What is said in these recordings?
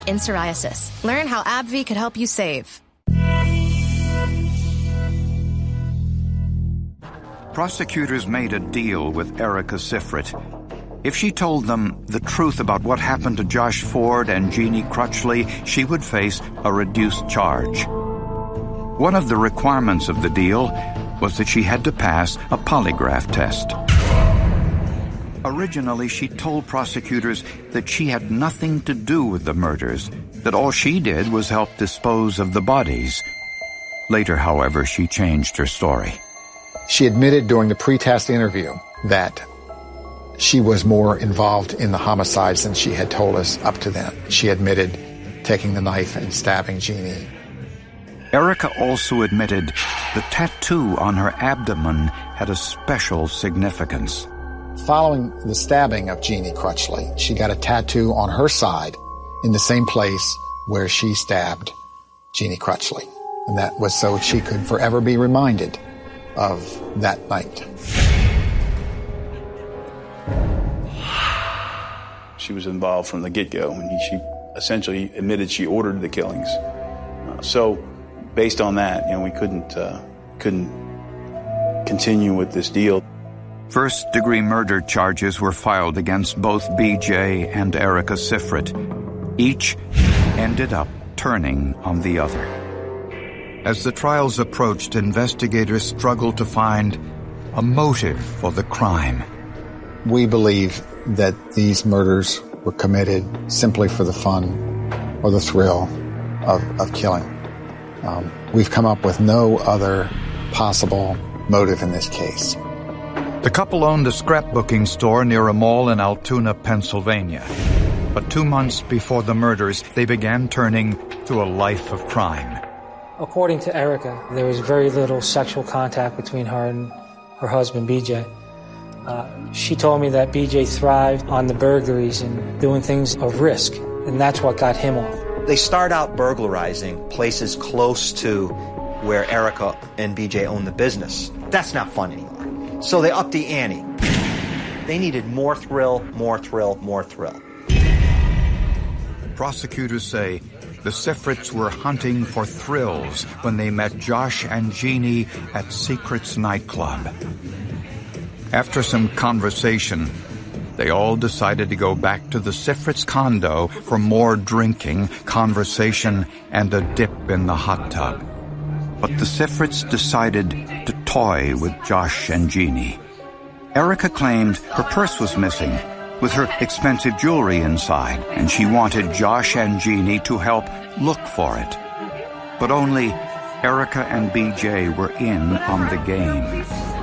in psoriasis. Learn how AbbVie could help you save. Prosecutors made a deal with Erica Sifrit. If she told them the truth about what happened to Josh Ford and Jeannie Crutchley, she would face a reduced charge. One of the requirements of the deal was that she had to pass a polygraph test. Originally, she told prosecutors that she had nothing to do with the murders, that all she did was help dispose of the bodies. Later, however, she changed her story. She admitted during the pre-test interview that she was more involved in the homicides than she had told us up to then. She admitted taking the knife and stabbing Jeannie. Erica also admitted the tattoo on her abdomen had a special significance. Following the stabbing of Jeannie Crutchley, she got a tattoo on her side in the same place where she stabbed Jeannie Crutchley. And that was so she could forever be reminded of that night. She was involved from the get-go, and she essentially admitted she ordered the killings. So, based on that, we couldn't continue with this deal. First-degree murder charges were filed against both BJ and Erica Sifrit. Each ended up turning on the other. As the trials approached, investigators struggled to find a motive for the crime. We believe that these murders were committed simply for the fun or the thrill of killing. We've come up with no other possible motive in this case. The couple owned a scrapbooking store near a mall in Altoona, Pennsylvania. But 2 months before the murders, they began turning to a life of crime. According to Erica, there was very little sexual contact between her and her husband, BJ. She told me that BJ thrived on the burglaries and doing things of risk, and that's what got him off. They start out burglarizing places close to where Erica and BJ own the business. That's not fun anymore. So they upped the ante. They needed more thrill, more thrill, more thrill. Prosecutors say the Sifrits were hunting for thrills when they met Josh and Jeannie at Secrets nightclub. After some conversation, they all decided to go back to the Sifrits condo for more drinking, conversation, and a dip in the hot tub. But the Sifrits decided to toy with Josh and Jeannie. Erica claimed her purse was missing, with her expensive jewelry inside, and she wanted Josh and Jeannie to help look for it. But only Erica and BJ were in on the game.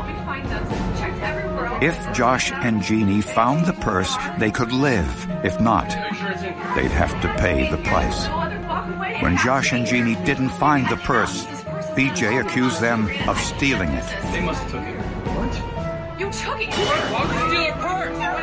If Josh and Jeannie found the purse, they could live. If not, they'd have to pay the price. When Josh and Jeannie didn't find the purse, BJ accused them of stealing it. They must have took it. What? You took it! Why would you steal her purse?